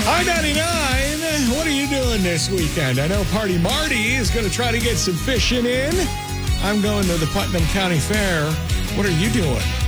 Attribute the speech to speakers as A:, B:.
A: I-99, what are you doing this weekend? I know Party Marty is going to try to get some fishing in. I'm going to the Putnam County Fair. What are you doing?